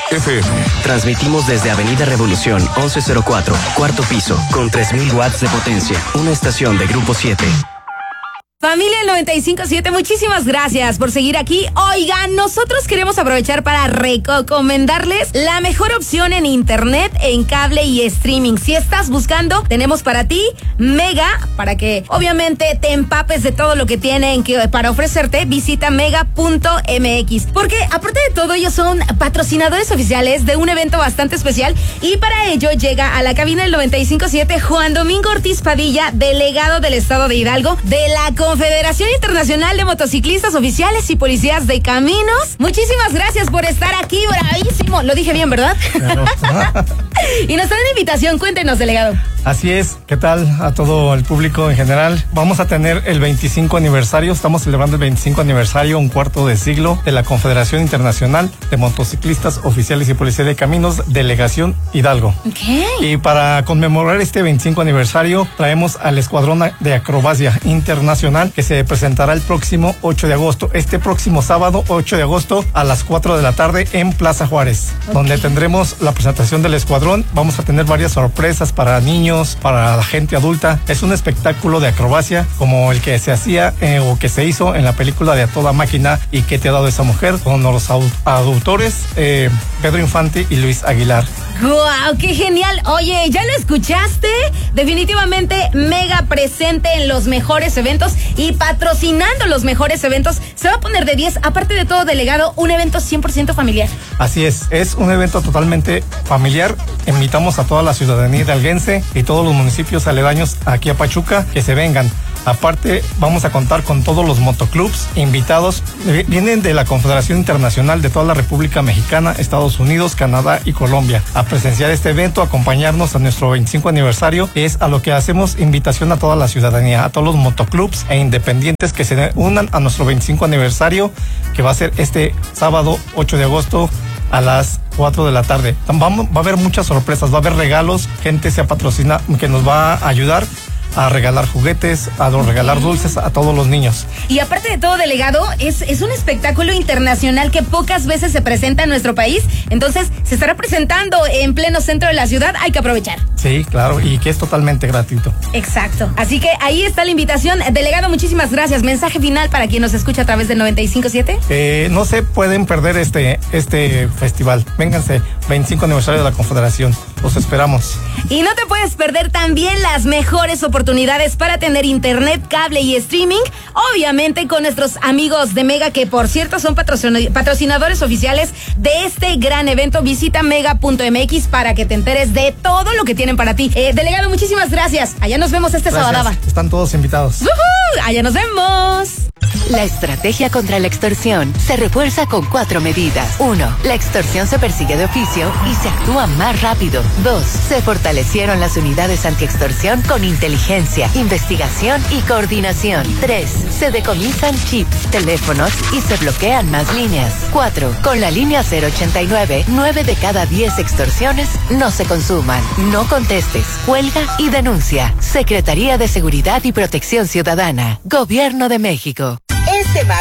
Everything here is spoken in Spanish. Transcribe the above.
FM. Transmitimos desde Avenida Revolución 1104, cuarto piso, con 3000 watts de potencia. Una estación de Grupo 7. Familia 95.7, muchísimas gracias por seguir aquí. Oigan, nosotros queremos aprovechar para recomendarles la mejor opción en internet, en cable y streaming. Si estás buscando, tenemos para ti Mega, para que obviamente te empapes de todo lo que tienen para ofrecerte. Visita mega.mx, porque aparte de todo, ellos son patrocinadores oficiales de un evento bastante especial, y para ello llega a la cabina del 95.7 Juan Domingo Ortiz Padilla, delegado del estado de Hidalgo de la Confederación Internacional de Motociclistas Oficiales y Policías de Caminos. Muchísimas gracias por estar aquí, bravísimo. Lo dije bien, ¿verdad? Claro. Y nos traen invitación, cuéntenos, delegado. Así es, ¿qué tal a todo el público en general? Vamos a tener el 25 aniversario, estamos celebrando el 25 aniversario, un cuarto de siglo de la Confederación Internacional de Motociclistas Oficiales y Policías de Caminos, Delegación Hidalgo. ¿Qué? Y para conmemorar este 25 aniversario, traemos al Escuadrón de Acrobacia Internacional, que se presentará el próximo 8 de agosto, este próximo sábado 8 de agosto a las 4 de la tarde en Plaza Juárez, donde tendremos la presentación del escuadrón. Vamos a tener varias sorpresas para niños, para la gente adulta. Es un espectáculo de acrobacia como el que se hacía o que se hizo en la película de A Toda Máquina y ¿Qué te ha dado esa mujer?, con los autores Pedro Infante y Luis Aguilar. ¡Guau! ¡Qué genial! Oye, ¿ya lo escuchaste? Definitivamente Mega presente en los mejores eventos y patrocinando los mejores eventos. Se va a poner de 10, aparte de todo, delegado, un evento 100% familiar. Así es un evento totalmente familiar. Invitamos a toda la ciudadanía hidalguense y todos los municipios aledaños aquí a Pachuca que se vengan. Aparte, vamos a contar con todos los motoclubs invitados. Vienen de la Confederación Internacional de toda la República Mexicana, Estados Unidos, Canadá y Colombia a presenciar este evento, acompañarnos a nuestro 25 aniversario. Es a lo que hacemos invitación a toda la ciudadanía, a todos los motoclubs e independientes que se unan a nuestro 25 aniversario, que va a ser este sábado 8 de agosto a las 4 de la tarde. Va a haber muchas sorpresas, va a haber regalos, gente se patrocina que nos va a ayudar a regalar juguetes, a regalar dulces a todos los niños. Y aparte de todo, delegado, es un espectáculo internacional que pocas veces se presenta en nuestro país. Entonces, se estará presentando en pleno centro de la ciudad. Hay que aprovechar. Sí, claro, y que es totalmente gratuito. Exacto. Así que ahí está la invitación. Delegado, muchísimas gracias. Mensaje final para quien nos escucha a través del 95.7. No se pueden perder este festival. Vénganse, 25 aniversario de la Confederación. Los esperamos. Y no te puedes perder también las mejores oportunidades para tener internet, cable y streaming, obviamente con nuestros amigos de Mega, que por cierto son patrocinadores oficiales de este gran evento. Visita mega.mx para que te enteres de todo lo que tienen para ti. Delegado, muchísimas gracias. Allá nos vemos este sábado. Están todos invitados. ¡Uhú! Allá nos vemos. La estrategia contra la extorsión se refuerza con 4 medidas. 1. La extorsión se persigue de oficio y se actúa más rápido. 2. Se fortalecieron las unidades antiextorsión con inteligencia, investigación y coordinación. 3. Se decomisan chips, teléfonos y se bloquean más líneas. 4. Con la línea 089, 9 de cada 10 extorsiones no se consuman. No contestes, cuelga y denuncia. Secretaría de Seguridad y Protección Ciudadana. Gobierno de México. Este martes